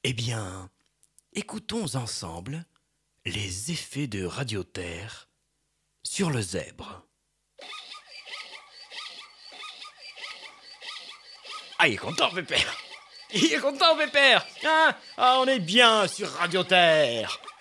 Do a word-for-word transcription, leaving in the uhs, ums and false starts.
Eh bien, écoutons ensemble les effets de Radio-Terre sur le zèbre. Ah, il est content, Pépère. Il est content, Pépère. Hein? Ah, on est bien sur Radio-Terre.